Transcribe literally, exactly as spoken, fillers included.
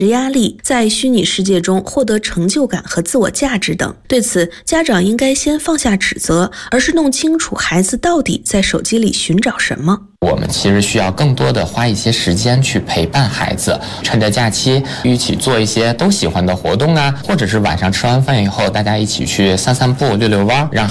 压力，在虚拟世界中获得成就感和自我价值等。对此，家长应该先放下指责，而是弄清楚孩子到底在手机里寻找什么。 我们其实需要更多的花一些时间去陪伴孩子，趁着假期一起做一些都喜欢的活动啊，或者是晚上吃完饭以后大家一起去散散步、溜溜弯，让